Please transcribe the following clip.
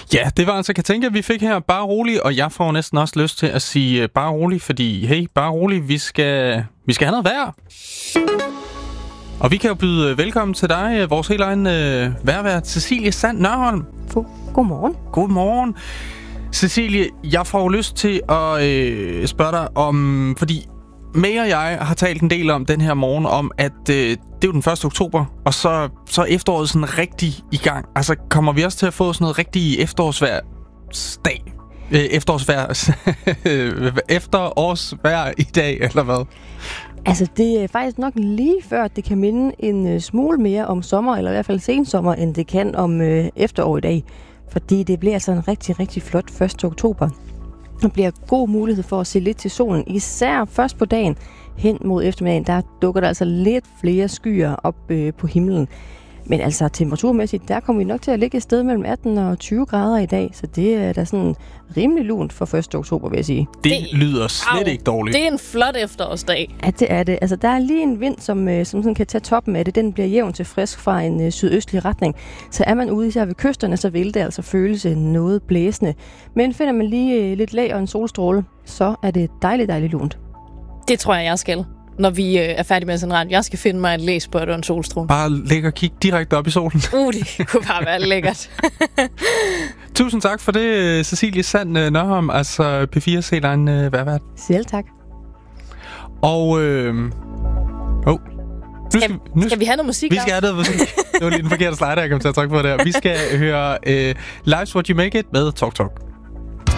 Ja, det var altså Katinka, vi fik her. Bare rolig, og jeg får næsten også lyst til at sige bare rolig, fordi hey, bare rolig, vi skal have noget vejr. Og vi kan jo byde velkommen til dig, vores helt egen vejrvært, Cecilie Sand Nørholm. Godmorgen. Godmorgen. Cecilie, jeg får lyst til at spørge dig om, fordi May og jeg har talt en del om den her morgen, om at det er jo den 1. oktober, og så er efteråret sådan rigtig i gang. Altså kommer vi også til at få sådan noget rigtig efterårsvejrsdag? Efterårsvejr i dag, eller hvad? Altså, det er faktisk nok lige før, det kan minde en smule mere om sommer, eller i hvert fald sensommer, end det kan om efterår i dag. Fordi det bliver altså en rigtig, rigtig flot 1. oktober. Der bliver god mulighed for at se lidt til solen, især først på dagen hen mod eftermiddagen. Der dukker der altså lidt flere skyer op på himlen. Men altså temperaturmæssigt, der kommer vi nok til at ligge et sted mellem 18 og 20 grader i dag. Så det er da sådan rimelig lunt for 1. oktober, vil jeg sige. Det lyder slet ikke dårligt. Det er en flot efterårsdag. Ja, det er det. Altså, der er lige en vind, som sådan kan tage toppen af det. Den bliver jævn til frisk fra en sydøstlig retning. Så er man ude især ved kysterne, så vil det altså føles noget blæsende. Men finder man lige lidt lag og en solstråle, så er det dejligt, dejligt lunt. Det tror jeg skal, når vi er færdige med sådan en rand. Jeg skal finde mig et læsbørt og en solstråle. Bare lægge og kigge direkte op i solen. Det kunne bare være lækkert. Tusind tak for det, Cecilie Sand Nørholm, altså P4's helt egen vejrvært. Selv tak. Og Skal vi have noget musik? Vi skal have noget musik. Det var lige den forkerte slider, jeg kom til at trykke på der. Vi skal høre Life's What You Make It med Talk Talk.